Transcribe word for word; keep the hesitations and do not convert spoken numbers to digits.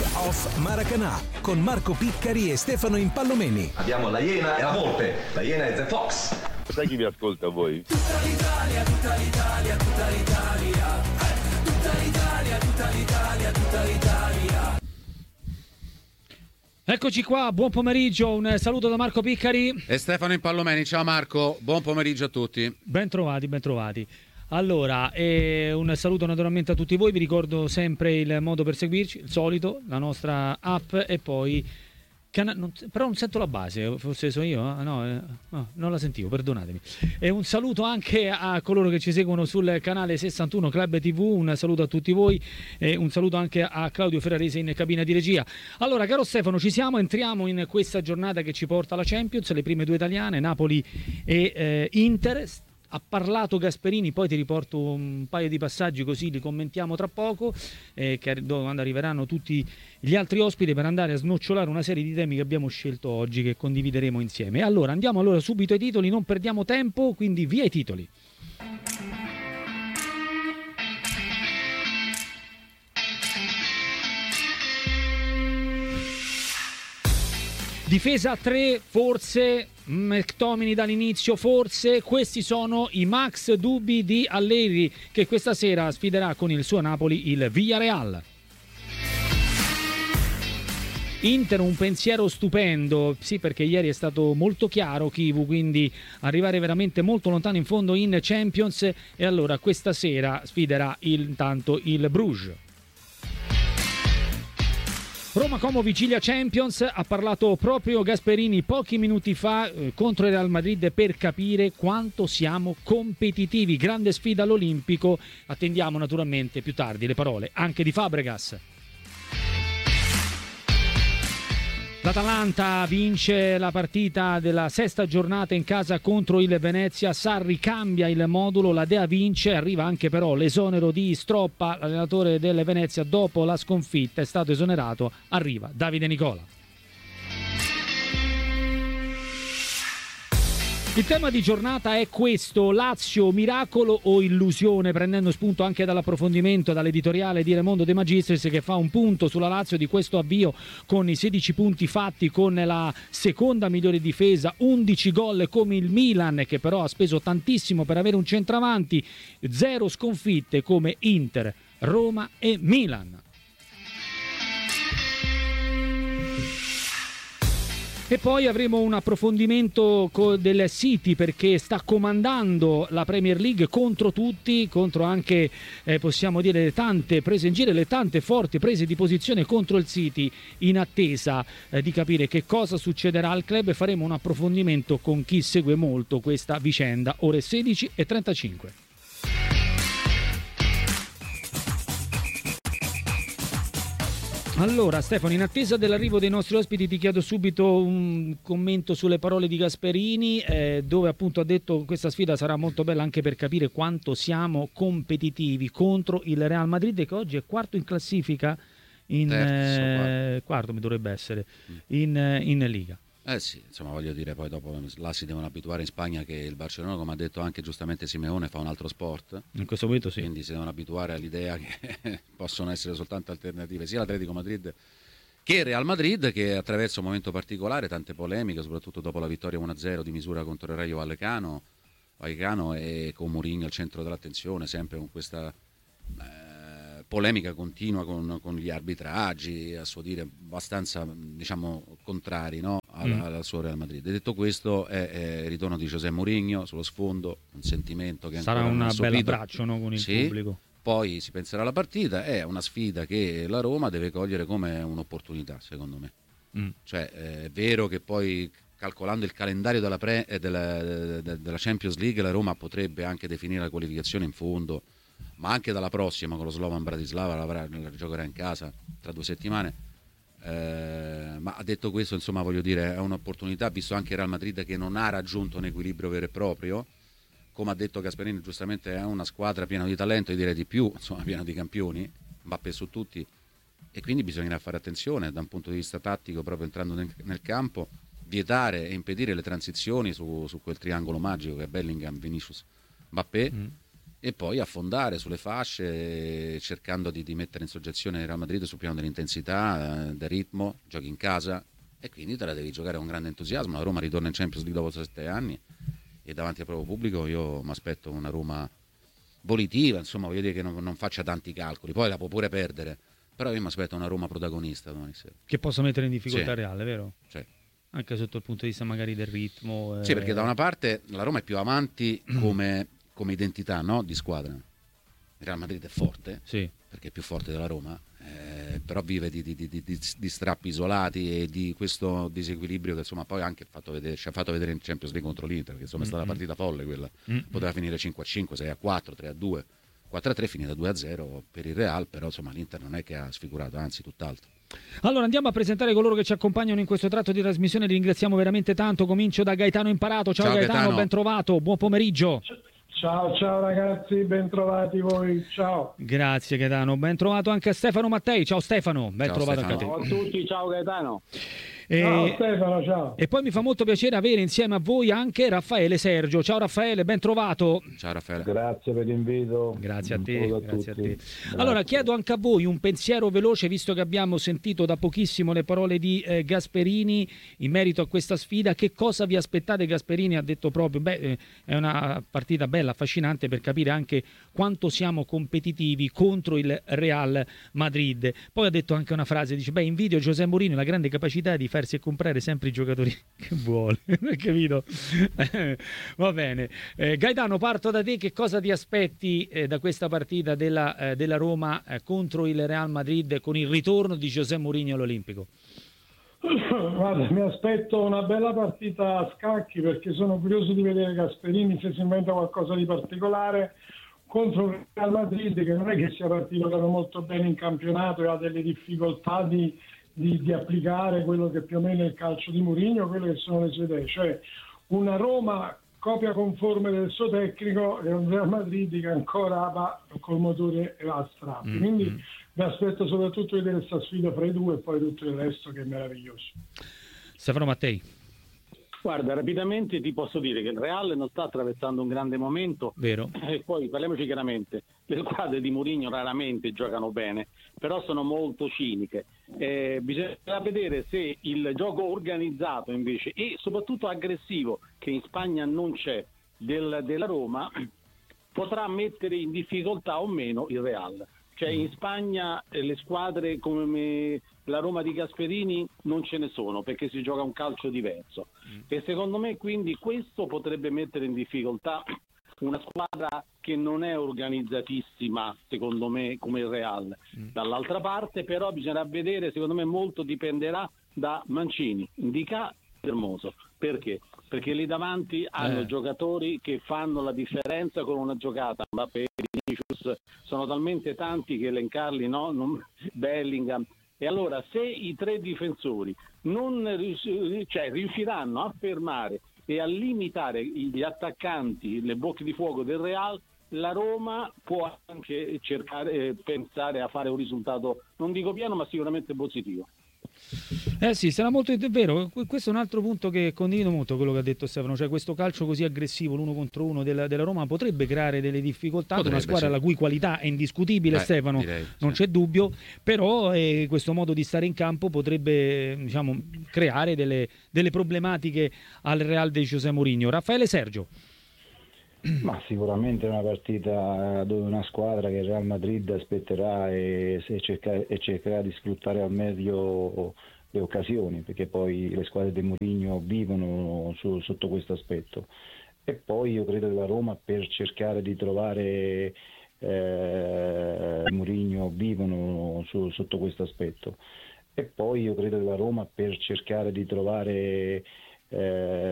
Off Maracanã con Marco Piccari e Stefano Impallomeni. Abbiamo la Iena e la Volpe. La Iena è The Fox. Sai chi vi ascolta a voi? Tutta l'Italia, tutta l'Italia, tutta l'Italia. Eh, tutta l'Italia, tutta l'Italia, tutta l'Italia. Eccoci qua, buon pomeriggio, un saluto da Marco Piccari e Stefano Impallomeni. Ciao Marco, buon pomeriggio a tutti. Ben trovati, ben trovati. Allora, eh, un saluto naturalmente a tutti voi, vi ricordo sempre il modo per seguirci, il solito, la nostra app e poi... Cana- non, però non sento la base, forse sono io, eh? no, eh, no, non la sentivo, perdonatemi. E un saluto anche a coloro che ci seguono sul canale sessantuno Club tivù, un saluto a tutti voi e un saluto anche a Claudio Ferrarese in cabina di regia. Allora, caro Stefano, ci siamo, entriamo in questa giornata che ci porta alla Champions, le prime due italiane, Napoli e eh, Inter. Ha parlato Gasperini, poi ti riporto un paio di passaggi così li commentiamo tra poco, eh, che, quando arriveranno tutti gli altri ospiti per andare a snocciolare una serie di temi che abbiamo scelto oggi, che condivideremo insieme. Allora, andiamo allora subito ai titoli, non perdiamo tempo, quindi via i titoli. Difesa a tre, forse McTominay dall'inizio, forse questi sono i max dubbi di Allegri, che questa sera sfiderà con il suo Napoli il Villarreal. Inter un pensiero stupendo, sì, perché ieri è stato molto chiaro Chivu, quindi arrivare veramente molto lontano in fondo in Champions, e allora questa sera sfiderà il, intanto il Bruges. Roma Como vigilia Champions, ha parlato proprio Gasperini pochi minuti fa eh, contro il Real Madrid per capire quanto siamo competitivi, grande sfida all'Olimpico, attendiamo naturalmente più tardi le parole anche di Fabregas. L'Atalanta vince la partita della sesta giornata in casa contro il Venezia, Sarri cambia il modulo, la Dea vince, arriva anche però l'esonero di Stroppa, l'allenatore del Venezia dopo la sconfitta è stato esonerato, arriva Davide Nicola. Il tema di giornata è questo: Lazio, miracolo o illusione, prendendo spunto anche dall'approfondimento dall'editoriale di Raimondo De Magistris, che fa un punto sulla Lazio di questo avvio con i sedici punti fatti, con la seconda migliore difesa, undici gol come il Milan, che però ha speso tantissimo per avere un centravanti, zero sconfitte come Inter, Roma e Milan. E poi avremo un approfondimento del City, perché sta comandando la Premier League contro tutti, contro anche, eh, possiamo dire, le tante prese in giro, le tante forti prese di posizione contro il City, in attesa eh, di capire che cosa succederà al club. Faremo un approfondimento con chi segue molto questa vicenda, ore sedici e trentacinque. Allora Stefano, in attesa dell'arrivo dei nostri ospiti ti chiedo subito un commento sulle parole di Gasperini, eh, dove appunto ha detto che questa sfida sarà molto bella anche per capire quanto siamo competitivi contro il Real Madrid, che oggi è quarto in classifica, in Terzo, eh, quarto mi dovrebbe essere, in, in Liga. Eh sì, insomma, voglio dire, poi dopo là si devono abituare in Spagna che il Barcellona, come ha detto anche giustamente Simeone, fa un altro sport. In questo momento sì. Quindi si devono abituare all'idea che possono essere soltanto alternative sia l'Atletico Madrid che il Real Madrid, che attraverso un momento particolare, tante polemiche, soprattutto dopo la vittoria uno a zero di misura contro il Rayo Vallecano, Vallecano e con Mourinho al centro dell'attenzione, sempre con questa eh, polemica continua con, con gli arbitraggi, a suo dire abbastanza, diciamo, contrari, no? Al, mm. al suo Real Madrid. Detto questo, è, è il ritorno di José Mourinho sullo sfondo, un sentimento che sarà un bel abbraccio, no, con il sì, pubblico. Poi si penserà alla partita, è una sfida che la Roma deve cogliere come un'opportunità, secondo me. Mm. Cioè, è vero che poi, calcolando il calendario della, pre, eh, della, de, della Champions League, la Roma potrebbe anche definire la qualificazione in fondo, ma anche dalla prossima, con lo Slovan Bratislava, la, la giocherà in casa tra due settimane. Eh, ma detto questo, insomma, voglio dire, è un'opportunità, visto anche il Real Madrid che non ha raggiunto un equilibrio vero e proprio, come ha detto Gasperini giustamente, è una squadra piena di talento, io direi di più, insomma, piena di campioni, Mbappé su tutti, e quindi bisognerà fare attenzione da un punto di vista tattico, proprio entrando nel, nel campo, vietare e impedire le transizioni su, su quel triangolo magico che è Bellingham, Vinicius, Mbappé, mm. e poi affondare sulle fasce cercando di, di mettere in soggezione il Real Madrid sul piano dell'intensità, eh, del ritmo, giochi in casa e quindi te la devi giocare con grande entusiasmo. La Roma ritorna in Champions League dopo sette anni e davanti al proprio pubblico io mi aspetto una Roma volitiva, insomma voglio dire che non, non faccia tanti calcoli, poi la può pure perdere, però io mi aspetto una Roma protagonista domani sera. Che possa mettere in difficoltà Sì. Reale, vero? Sì. Anche sotto il punto di vista magari del ritmo. Eh... Sì, perché da una parte la Roma è più avanti come, come identità, no? Di squadra. Il Real Madrid è forte, sì. perché è più forte della Roma, eh, però vive di, di, di, di, di strappi isolati e di questo disequilibrio che insomma poi anche fatto vedere, ci ha fatto vedere in Champions League contro l'Inter, che insomma è stata una partita folle quella. Mm-hmm. Poteva finire cinque a cinque, sei a quattro, tre a due, quattro a tre, finita due a zero per il Real, però insomma l'Inter non è che ha sfigurato, anzi tutt'altro. Allora andiamo a presentare coloro che ci accompagnano in questo tratto di trasmissione, li ringraziamo veramente tanto. Comincio da Gaetano Imparato. Ciao, Ciao Gaetano, Gaetano, ben trovato, buon pomeriggio. Ciao, ciao ragazzi, ben trovati voi, ciao. Grazie Gaetano, ben trovato anche a Stefano Mattei. Ciao Stefano, ben ciao, trovato Stefano. anche a te. Ciao a tutti, ciao Gaetano. E... Ciao Stefano, ciao. E poi mi fa molto piacere avere insieme a voi anche Raffaele Sergio. Ciao Raffaele, ben trovato. Ciao Raffaele. Grazie per l'invito. Grazie a te, a grazie a te. Grazie. Allora chiedo anche a voi un pensiero veloce, visto che abbiamo sentito da pochissimo le parole di eh, Gasperini in merito a questa sfida. Che cosa vi aspettate? Gasperini ha detto proprio, beh, eh, è una partita bella, affascinante per capire anche quanto siamo competitivi contro il Real Madrid. Poi ha detto anche una frase, dice, beh, invidio José Mourinho la grande capacità di farsi comprare sempre i giocatori che vuole. Capito? Va bene. Eh, Gaetano, parto da te. Che cosa ti aspetti eh, da questa partita della, eh, della Roma eh, contro il Real Madrid con il ritorno di José Mourinho all'Olimpico? Guarda, mi aspetto una bella partita a scacchi perché sono curioso di vedere Gasperini se si inventa qualcosa di particolare contro il Real Madrid, che non è che sia partito molto bene in campionato e ha delle difficoltà di Di, di applicare quello che più o meno è il calcio di Mourinho, quelle che sono le sue idee, cioè una Roma copia conforme del suo tecnico e un Real Madrid che ancora va col motore e va a strappi. Mm-hmm. Quindi mi aspetto soprattutto di vedere questa sfida fra i due e poi tutto il resto che è meraviglioso. Stefano Mattei. Guarda, rapidamente ti posso dire che il Real non sta attraversando un grande momento. Vero. E poi parliamoci chiaramente, le squadre di Mourinho raramente giocano bene, però sono molto ciniche. Eh, bisogna vedere se il gioco organizzato invece e soprattutto aggressivo, che in Spagna non c'è, del, della Roma, potrà mettere in difficoltà o meno il Real. Cioè in Spagna eh, le squadre come me, la Roma di Gasperini non ce ne sono perché si gioca un calcio diverso mm. e secondo me quindi questo potrebbe mettere in difficoltà una squadra che non è organizzatissima secondo me come il Real. Mm. Dall'altra parte però bisognerà vedere, secondo me molto dipenderà da Mancini, Ndicà e Hermoso. Perché? Perché lì davanti hanno eh. giocatori che fanno la differenza con una giocata. Mbappé, Vinicius, sono talmente tanti che elencarli, no? Non... Bellingham. E allora se i tre difensori non rius- cioè, riusciranno a fermare e a limitare gli attaccanti, le bocche di fuoco del Real, la Roma può anche cercare, eh, pensare a fare un risultato, non dico pieno, ma sicuramente positivo. Eh sì, sarà molto, è vero, questo è un altro punto che condivido molto, quello che ha detto Stefano, cioè questo calcio così aggressivo, l'uno contro uno della, della Roma potrebbe creare delle difficoltà ad una squadra sì. la cui qualità è indiscutibile. Beh, Stefano, direi, non sì. c'è dubbio, però eh, questo modo di stare in campo potrebbe, diciamo, creare delle, delle problematiche al Real di José Mourinho. Raffaele Sergio. Ma sicuramente è una partita dove una squadra che il Real Madrid aspetterà e, e, cerca, e cercherà di sfruttare al meglio le occasioni, perché poi le squadre di Mourinho vivono su, sotto questo aspetto. E poi io credo che la Roma, per cercare di trovare eh, Mourinho, vivono su, sotto questo aspetto. E poi io credo che la Roma, per cercare di trovare eh,